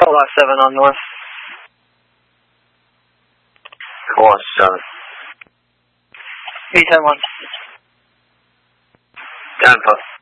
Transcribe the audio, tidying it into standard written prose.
Call 7 on North. Call 7. 310-1. Down post.